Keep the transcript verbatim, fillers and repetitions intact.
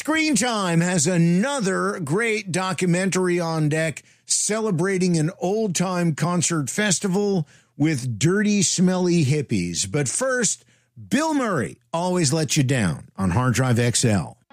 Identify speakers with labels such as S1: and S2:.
S1: Screen Time has another great documentary on deck celebrating an old-time concert festival with dirty, smelly hippies. But first, Bill Murray always lets you down on Hard Drive X L.